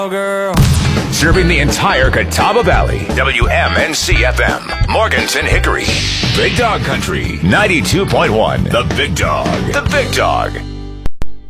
Girl. Serving the entire Catawba Valley. WMNC-FM, Morganton Hickory. Big Dog Country, 92.1. The Big Dog. The Big Dog.